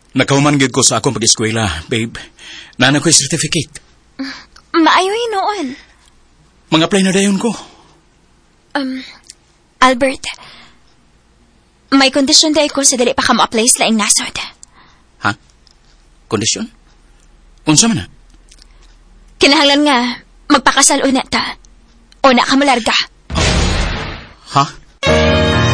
Nakahuman gid ko sa akong pag-eskwela, babe. Nana ko'y certificate. Maayoy noon. Mag-apply na dayon ko. Albert, may kondisyon dahi ko sa dali pa ka ma-apply sa laing nasod. Ha? Kondisyon? Unsa man na? Kinahanglan nga, magpakasal una ta. O na ka malarga. Ha?